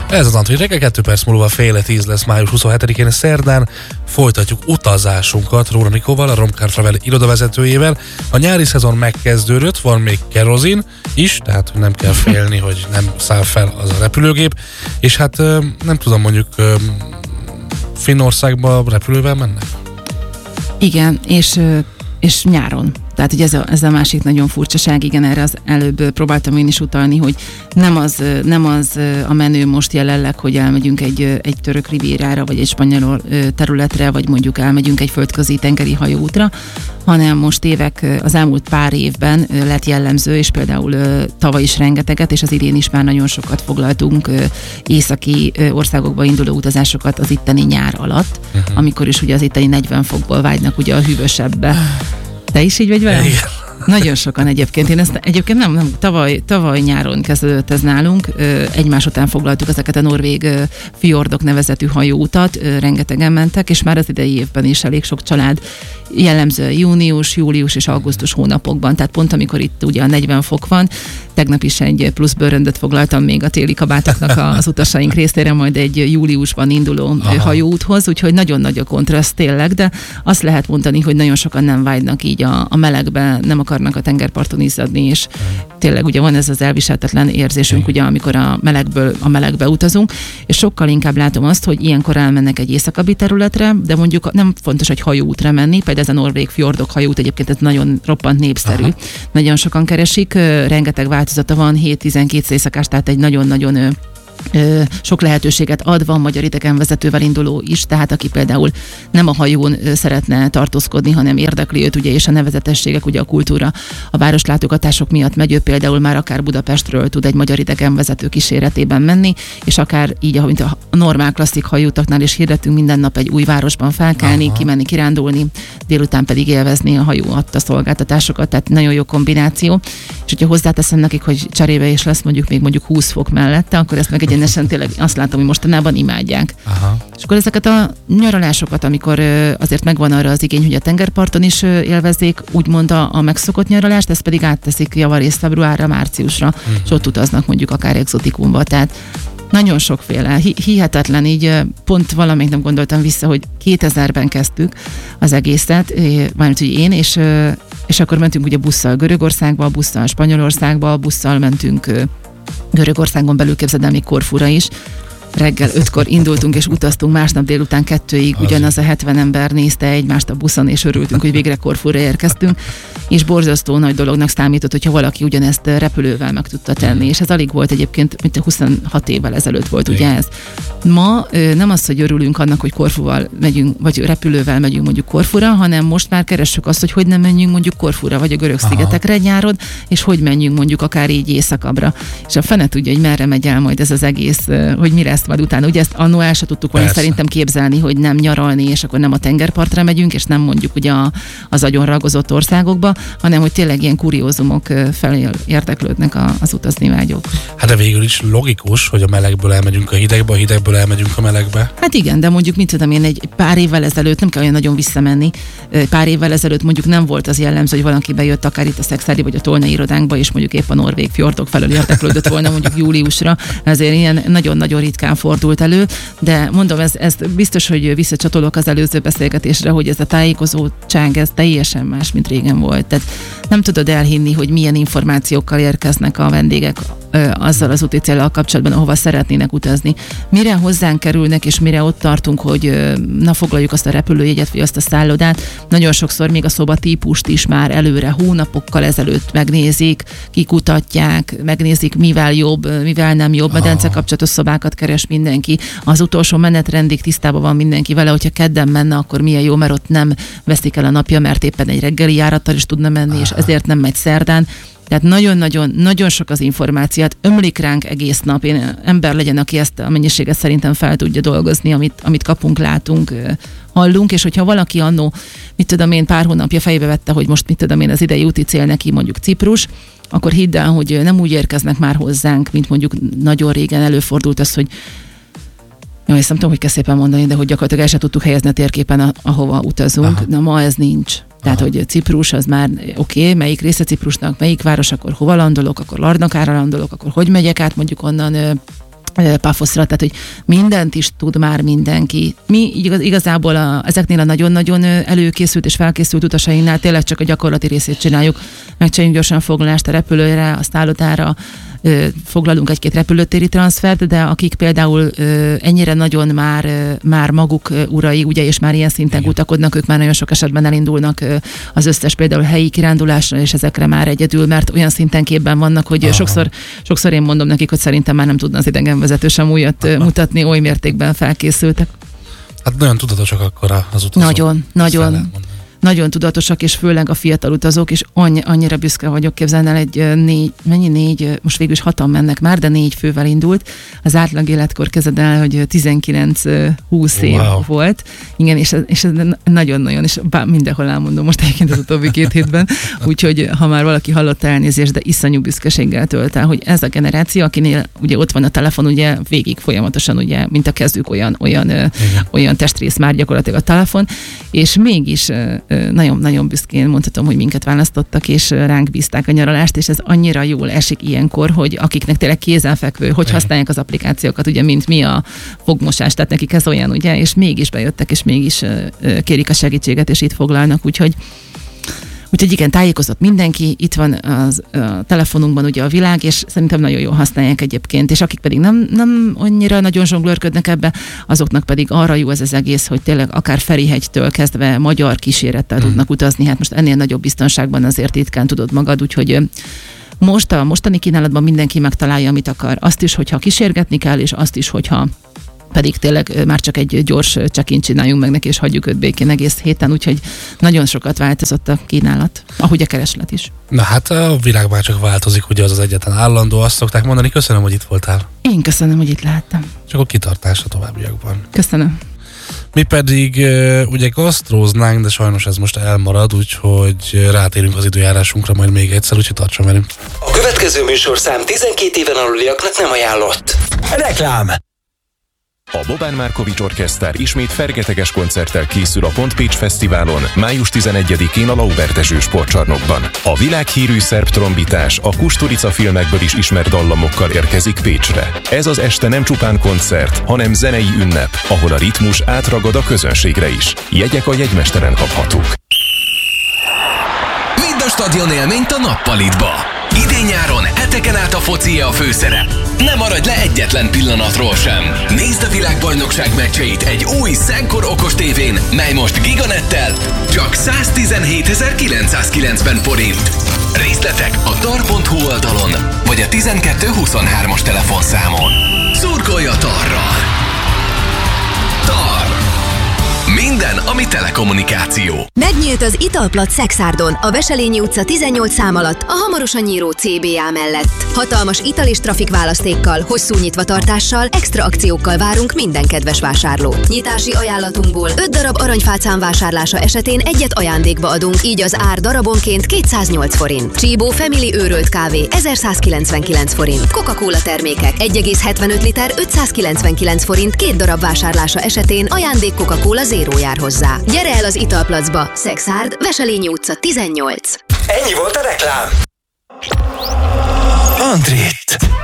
Ez az Antri reggel, 2 perc múlva 9:30 lesz május 27-én szerdán. Folytatjuk utazásunkat Róra Nikóval, a Romcar Travel irodavezetőjével. A nyári szezon megkezdődött, van még kerozin is, tehát nem kell félni, hogy nem száll fel az a repülőgép. És hát nem tudom, mondjuk Finnországba repülővel mennek? Igen, és nyáron. Tehát, hogy ez a másik nagyon furcsaság, igen, erre az előbb próbáltam én is utalni, hogy nem az a menő most jelenleg, hogy elmegyünk egy török rivérára, vagy egy spanyol területre, vagy mondjuk elmegyünk egy földközi tengeri hajóútra, hanem most az elmúlt pár évben lett jellemző, és például tavaly is rengeteget, és az idén is már nagyon sokat foglaltunk északi országokba induló utazásokat az itteni nyár alatt, amikor is ugye az itteni 40 fokból vágynak ugye a hűvösebbe. Te is így vagy velem? Igen. Nagyon sokan egyébként. Én ezt egyébként nem tavaly nyáron kezdődött ez nálunk. Egymás után foglaltuk ezeket a norvég fjordok nevezetű hajóutat, rengetegen mentek, és már az idei évben is elég sok család, jellemző június, július és augusztus hónapokban, tehát pont amikor itt ugye a 40 fok van, tegnap is egy plusz bőröndöt foglaltam még a téli kabátoknak az utasaink részére, majd egy júliusban induló hajóúthoz, úgyhogy nagyon nagy a kontraszt tényleg, de azt lehet mondani, hogy nagyon sokan nem vágynak így a melegbe, nem akarnak a tengerparton izzadni, és tényleg ugye van ez az elviselhetetlen érzésünk, ugye, amikor a melegbe utazunk, és sokkal inkább látom azt, hogy ilyenkor elmennek egy északabbi területre, de mondjuk nem fontos, hogy hajóútra menni, például ez a norvég fjordok hajóút egyébként ez nagyon roppant népszerű. Nagyon sokan keresik, rengeteg változata van, 7-12 éjszakás, tehát egy nagyon-nagyon sok lehetőséget ad, van magyar idegenvezetővel induló is, tehát aki például nem a hajón szeretne tartózkodni, hanem érdekli őt, ugye, és a nevezetességek, ugye a kultúra, a városlátogatások miatt megy, ő például már akár Budapestről tud egy magyar idegenvezető kíséretében menni, és akár így, ahogy a normál klasszik hajóutaknál is hirdettünk, minden nap egy új városban felkelni, kimenni, kirándulni, délután pedig élvezni a hajó adta szolgáltatásokat, tehát nagyon jó kombináció, és hogyha hozzáteszem nekik, hogy cserébe is lesz mondjuk 20 fok mellette, akkor ezt meg egyenesen tényleg azt látom, hogy mostanában imádják. És akkor ezeket a nyaralásokat, amikor azért megvan arra az igény, hogy a tengerparton is élvezzék, úgymond a megszokott nyaralást, ezt pedig átteszik javarészt februárra, márciusra, és ott utaznak mondjuk akár exotikumba. Tehát nagyon sokféle, hihetetlen, így pont valamelyik nem gondoltam vissza, hogy 2000-ben kezdtük az egészet, mármint hogy én, és akkor mentünk ugye busszal Görögországba, busszal Spanyolországba, busszal mentünk Görögországon belül, képzeld el, még Korfura is. Reggel 5-kor indultunk és utaztunk, másnap délután 2-ig ugyanaz a 70 ember nézte egymást a buszon, és örültünk, hogy végre Korfura érkeztünk, és borzasztó nagy dolognak számított, hogyha valaki ugyanezt repülővel meg tudta tenni, és ez alig volt egyébként, mint 26 évvel ezelőtt volt ugye ez. Ma nem az, hogy örülünk annak, hogy Korfuval megyünk, vagy repülővel megyünk mondjuk Korfura, hanem most már keressük azt, hogy nem menjünk mondjuk Korfura, vagy a Görög-szigetekre nyáron, és hogy menjünk mondjuk akár így északabbra. És a fene tudja, hogy merre megy el majd ez az egész, hogy mi lesz majd utána. Ugye ezt annó el se tudtuk volna szerintem képzelni, hogy nem nyaralni, és akkor nem a tengerpartra megyünk, és nem mondjuk ugye az agyon ragozott országokba, hanem hogy tényleg ilyen kuriózumok felé érdeklődnek az utazni vágyók. Hát de végül is logikus, hogy a melegből elmegyünk a hidegbe, a hidegből elmegyünk a melegbe. Hát igen, de mondjuk mit tudom én, egy pár évvel ezelőtt, nem kell olyan nagyon visszamenni, pár évvel ezelőtt mondjuk nem volt az jellemző, hogy valaki bejött akár itt a Szexádi vagy a Tolnai irodánkba, és mondjuk épp a norvég fjordok felől érdeklődött volna mondjuk júliusra, ezért ilyen nagyon-nagyon ritkán fordult elő, de mondom, ez biztos, hogy visszacsatolok az előző beszélgetésre, hogy ez a tájékozódtság, ez teljesen más, mint régen volt. Tehát nem tudod elhinni, hogy milyen információkkal érkeznek a vendégek azzal az úti céllal kapcsolatban, ahova szeretnének utazni. Mire hozzánk kerülnek, és mire ott tartunk, hogy foglaljuk azt a repülőjegyet, vagy azt a szállodát, nagyon sokszor még a szobatípust is már előre, hónapokkal ezelőtt megnézik, kikutatják, megnézik, mivel jobb, mivel nem jobb, medence kapcsolatos szobákat keres mindenki. Az utolsó menetrendig tisztában van mindenki vele, hogyha kedden menne, akkor milyen jó, mert ott nem veszik el a napja, mert éppen egy reggeli járattal is tudna menni, és ezért nem megy szerdán. Tehát nagyon sok az információt, ömlik ránk egész nap. Én ember legyen, aki ezt a mennyiséget szerintem fel tudja dolgozni, amit kapunk, látunk, hallunk, és hogyha valaki annó, mit tudom én, pár hónapja fejbe vette, hogy most mit tudom én, az idei úti cél neki mondjuk Ciprus, akkor hidd el, hogy nem úgy érkeznek már hozzánk, mint mondjuk nagyon régen előfordult az, hogy jó, ezt nem tudom, hogy kell szépen mondani, de hogy gyakorlatilag el sem tudtuk helyezni a térképen, ahova utazunk. Na ma ez nincs. Tehát, hogy Ciprus az már oké, melyik része Ciprusnak, melyik város, akkor hova landolok, akkor Larnakára landolok, akkor hogy megyek át mondjuk onnan Paphosra, tehát hogy mindent is tud már mindenki. Mi igazából ezeknél a nagyon-nagyon előkészült és felkészült utasainknál tényleg csak a gyakorlati részét csináljuk. Megcsináljuk gyorsan foglalást a repülőre, a szállodára, foglalunk egy-két repülőtéri transfert, de akik például ennyire nagyon már maguk urai, ugye, és már ilyen szinten kutakodnak, ők már nagyon sok esetben elindulnak az összes például helyi kirándulásra, és ezekre már egyedül, mert olyan szinten képben vannak, hogy sokszor én mondom nekik, hogy szerintem már nem tudna az idegenvezető sem újat mutatni, oly mértékben felkészültek. Hát nagyon tudatosak akkor az utazók. Nagyon tudatosak, és főleg a fiatal utazók, és annyira büszke vagyok, képzelni el négy, most végül is 6-an mennek már, de 4 fővel indult. Az átlag életkor kezded el, hogy 19-20 év volt. Igen, és ez nagyon-nagyon, és mindenhol elmondom most egyébként az utóbbi 2 hétben, úgyhogy ha már valaki hallotta, elnézést, de iszonyú büszkeséggel tölt el, hogy ez a generáció, akinél ugye ott van a telefon, ugye végig folyamatosan, ugye, mint a kezdők olyan testrész már gyakorlatilag a telefon, és mégis nagyon-nagyon büszkén mondhatom, hogy minket választottak, és ránk bízták a nyaralást, és ez annyira jól esik ilyenkor, hogy akiknek tényleg kézenfekvő, hogy használják az applikációkat, ugye, mint mi a fogmosás, tehát nekik ez olyan, ugye, és mégis bejöttek, és mégis kérik a segítséget, és itt foglalnak, úgyhogy igen, tájékozott mindenki, itt van a telefonunkban ugye a világ, és szerintem nagyon jól használják egyébként, és akik pedig nem annyira nagyon zsonglőrködnek ebbe, azoknak pedig arra jó ez az egész, hogy tényleg akár Ferihegytől kezdve magyar kísérettel tudnak utazni, hát most ennél nagyobb biztonságban azért ritkán tudod magad, úgyhogy most a mostani kínálatban mindenki megtalálja, amit akar. Azt is, hogyha kísérgetni kell, és azt is, hogyha pedig tényleg már csak egy gyors check-in csináljunk meg neki, és hagyjuk őt békén egész héten, úgyhogy nagyon sokat változott a kínálat, ahogy a kereslet is. Na hát a világ már csak változik, ugye az egyetlen állandó, azt szokták mondani. Köszönöm, hogy itt voltál. Én köszönöm, hogy itt lehettem. Csak a kitartás a továbbiakban. Köszönöm. Mi pedig ugye gasztróznánk, de sajnos ez most elmarad, úgyhogy rátérünk az időjárásunkra majd még egyszer, úgyhogy tartson velünk. A következő műsorszám 12 éven aluliaknak nem ajánlott. Reklám! A Bobán Markovics Orkesztár ismét fergeteges koncerttel készül a Pontpécs Fesztiválon május 11-én a Laubertezső sportcsarnokban. A világhírű szerb trombitás a Kusturica filmekből is ismert dallamokkal érkezik Pécsre. Ez az este nem csupán koncert, hanem zenei ünnep, ahol a ritmus átragad a közönségre is. Jegyek a jegymesteren kaphatók. Vidd a stadion élményt a nappalitba! Idén-nyáron heteken át a focie a főszerep. Ne maradj le egyetlen pillanatról sem. Nézd a világbajnokság meccseit egy új Szenkor okos tévén, mely most Giganettel csak 117.990 forint. Részletek a tar.hu oldalon, vagy a 1223-as telefonszámon. Szurkolj a Tarral! Tar! Minden, ami telekommunikáció. Megnyílt az Italplat Szexárdon, a Veselényi utca 18 szám alatt, a hamarosan nyíró CBA mellett. Hatalmas ital és trafik választékkal, hosszú nyitvatartással, extra akciókkal várunk minden kedves vásárlót. Nyitási ajánlatunkból 5 darab aranyfácán vásárlása esetén egyet ajándékba adunk, így az ár darabonként 208 forint. Csíbó Family őrölt kávé 1199 forint. Coca-Cola termékek 1,75 liter 599 forint 2 darab vásárlása esetén, ajándék Coca-Cola Zero jár hozzá. Gyere el az Italplacba, Szexárd, Veselényi utca 18. Ennyi volt a reklám. Andrét.